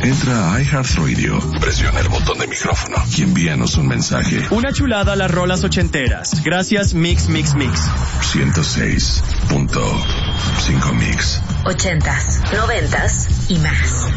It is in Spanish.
Entra a iHeartRadio, presiona el botón de micrófono y envíanos un mensaje. Una chulada a las rolas ochenteras. Gracias, Mix Mix Mix. 106.5 Mix. 80s, 90s y más.